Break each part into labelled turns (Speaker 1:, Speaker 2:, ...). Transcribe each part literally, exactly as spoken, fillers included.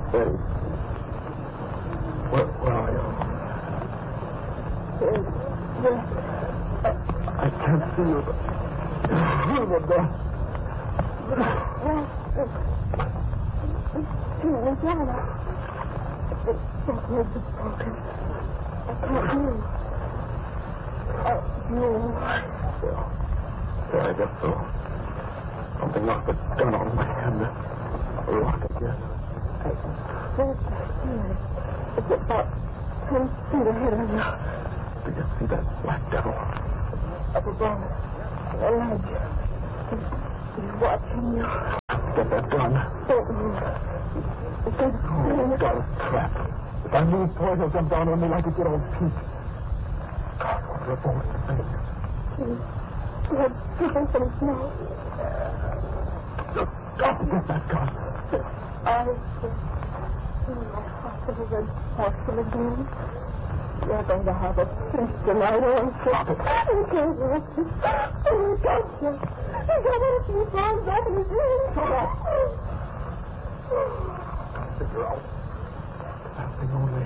Speaker 1: Betty. Where, where are you?
Speaker 2: Yes.
Speaker 1: I can't see you, but you were there.
Speaker 2: Yes. Luciana. The ribs are broken. I can't move. Uh, you...
Speaker 1: Yeah. Yeah, I guess so. Something knocked the gun on my hand. A rock again.
Speaker 2: I think I see it. It's about ten feet ahead of you.
Speaker 1: Do you see that black devil?
Speaker 2: Up above. The ledge. He's, he's watching you.
Speaker 1: Get that gun.
Speaker 2: Don't move. Don't
Speaker 1: Oh,
Speaker 2: move.
Speaker 1: got a trap. If I move forward, he'll jump down on me like a good old Pete. God, what a bullet to face.
Speaker 2: He's blood dripping from his nose.
Speaker 1: Just got to get that gun.
Speaker 2: I was in my hospital red porcelain again. You're going to have a feast tonight, aren't you?
Speaker 1: Stop it.
Speaker 2: You can't watch it. Oh, you got you. You got one of these arms back in his ears.
Speaker 1: Shut up. Gotta figure out. That thing only.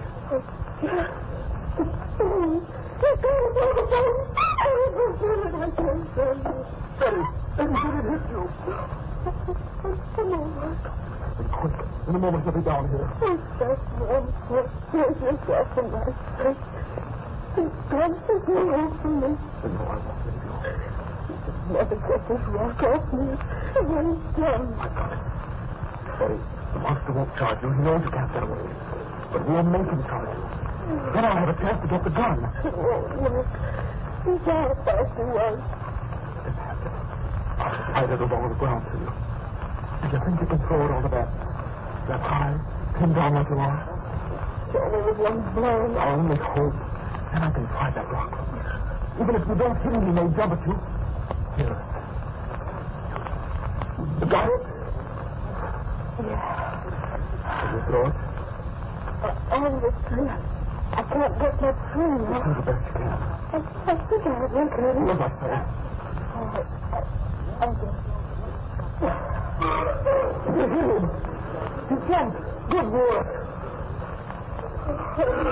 Speaker 1: Betty, Betty, did it hit you?
Speaker 2: Come on.
Speaker 1: Be quick. In a moment, he'll be down here.
Speaker 2: Oh, that's one foot. Here's yourself in my face. He's gone to go from me.
Speaker 1: You know I won't leave you.
Speaker 2: Never get this rock off me. When it's done.
Speaker 1: I got it. Betty, the monster won't charge you. He knows you can't get away. But we'll make him charge you. Then I'll have a chance to get the gun.
Speaker 2: It won't work. He's all fast he was.
Speaker 1: It happened. I'll slide it over the ground to you. Do you think you can throw it over that, that high, pinned down like you are?
Speaker 2: It's only with one blow.
Speaker 1: I only hope. Then I can try that rock. Even if you don't hit him, he may jump at you. Here. You got it?
Speaker 2: Yeah.
Speaker 1: Can you throw it?
Speaker 2: Uh, on the tree. I can't get that tree
Speaker 1: Do
Speaker 2: now.
Speaker 1: the best you can.
Speaker 2: I, I think I have one tree.
Speaker 1: Do as I say.
Speaker 2: All right. I, I'll do it.
Speaker 1: You hit him. You jumped. Good work.